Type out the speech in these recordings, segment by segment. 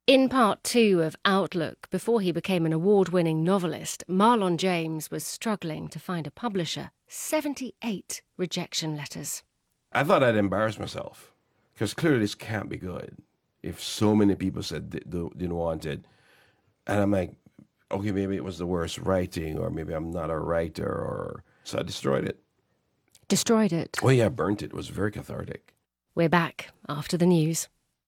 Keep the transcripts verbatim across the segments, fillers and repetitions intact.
In part two of Outlook, before he became an award-winning novelist, Marlon James was struggling to find a publisher. seventy-eight rejection letters. I thought I'd embarrass myself, because clearly this can't be good if so many people said they didn't want it. And I'm like, okay, maybe it was the worst writing, or maybe I'm not a writer, or so I destroyed it. Destroyed it? Oh yeah, burnt it. It was very cathartic. We're back after the news.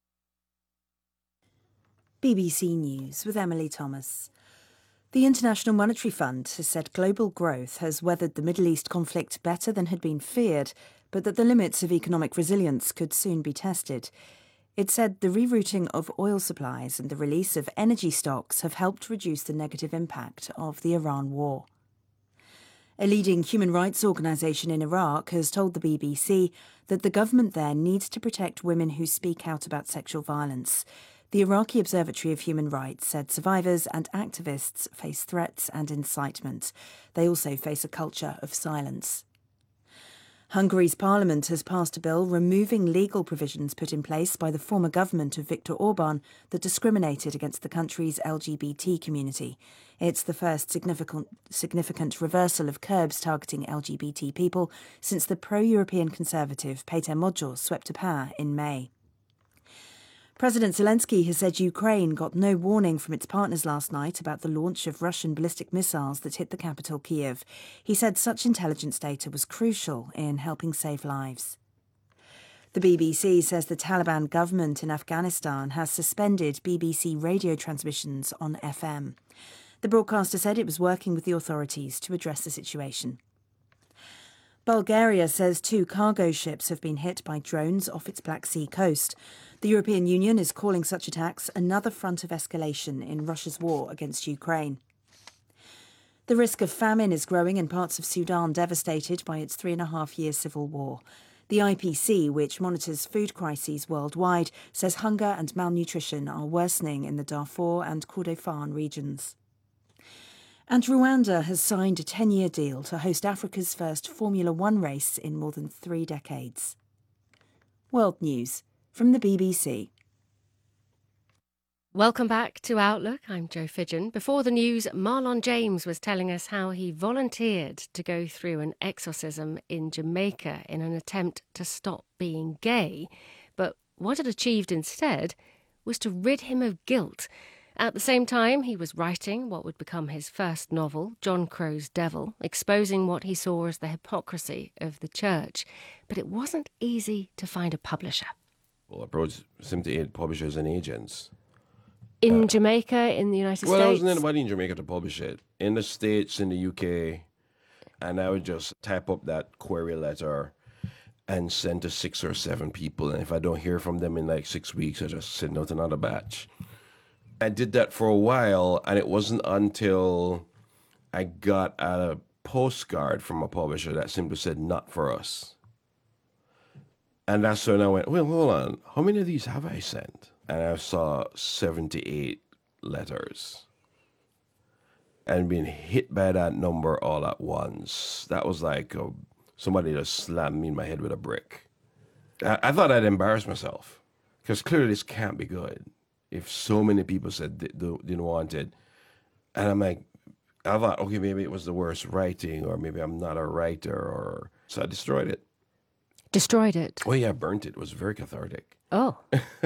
B B C News with Emily Thomas. The International Monetary Fund has said global growth has weathered the Middle East conflict better than had been feared, but that the limits of economic resilience could soon be tested. It said the rerouting of oil supplies and the release of energy stocks have helped reduce the negative impact of the Iran war. A leading human rights organisation in Iraq has told the B B C that the government there needs to protect women who speak out about sexual violence. The Iraqi Observatory of Human Rights said survivors and activists face threats and incitement. They also face a culture of silence. Hungary's parliament has passed a bill removing legal provisions put in place by the former government of Viktor Orban that discriminated against the country's L G B T community. It's the first significant, significant reversal of curbs targeting L G B T people since the pro-European conservative Péter Magyar swept to power in May. President Zelensky has said Ukraine got no warning from its partners last night about the launch of Russian ballistic missiles that hit the capital, Kiev. He said such intelligence data was crucial in helping save lives. The B B C says the Taliban government in Afghanistan has suspended B B C radio transmissions on F M. The broadcaster said it was working with the authorities to address the situation. Bulgaria says two cargo ships have been hit by drones off its Black Sea coast. The European Union is calling such attacks another front of escalation in Russia's war against Ukraine. The risk of famine is growing in parts of Sudan devastated by its three and a half year civil war. The I P C, which monitors food crises worldwide, says hunger and malnutrition are worsening in the Darfur and Kordofan regions. And Rwanda has signed a ten-year deal to host Africa's first Formula One race in more than three decades. World News from the B B C. Welcome back to Outlook. I'm Jo Fidgen. Before the news, Marlon James was telling us how he volunteered to go through an exorcism in Jamaica in an attempt to stop being gay. But what it achieved instead was to rid him of guilt. At the same time, he was writing what would become his first novel, John Crow's Devil, exposing what he saw as the hypocrisy of the church. But it wasn't easy to find a publisher. Well, I approached seventy-eight publishers and agents. In uh, Jamaica, in the United well, States? Well, there wasn't anybody in Jamaica to publish it. In the States, in the U K, and I would just type up that query letter and send to six or seven people. And if I don't hear from them in like six weeks, I just send out another batch. I did that for a while, and it wasn't until I got a postcard from a publisher that simply said, "Not for us." And that's when I went, well, hold on, how many of these have I sent? And I saw seventy-eight letters. And being hit by that number all at once, that was like uh, somebody just slammed me in my head with a brick. I, I thought I'd embarrass myself, because clearly this can't be good if so many people said they didn't want it. And I'm like, I thought, okay, maybe it was the worst writing, or maybe I'm not a writer, or so I destroyed it. Destroyed it? Oh yeah, burnt it. It was very cathartic. Oh.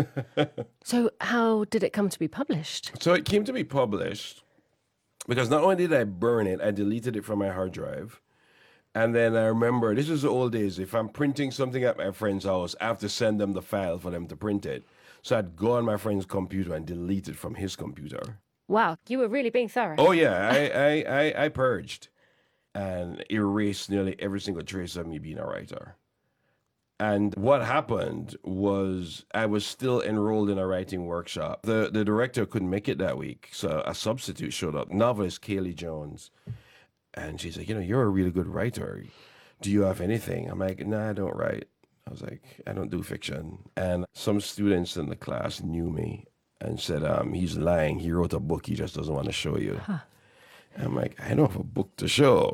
So how did it come to be published? So it came to be published because not only did I burn it, I deleted it from my hard drive. And then I remember, this is the old days, if I'm printing something at my friend's house, I have to send them the file for them to print it. So I'd go on my friend's computer and delete it from his computer. Wow, you were really being thorough. Oh yeah, I, I, I, I purged and erased nearly every single trace of me being a writer. And what happened was I was still enrolled in a writing workshop. The the director couldn't make it that week, so a substitute showed up, novelist Kaylee Jones. And she's like, you know, you're a really good writer. Do you have anything? I'm like, no, nah, I don't write. I was like, I don't do fiction. And some students in the class knew me and said, um, he's lying. He wrote a book. He just doesn't want to show you. Huh. I'm like, I don't have a book to show.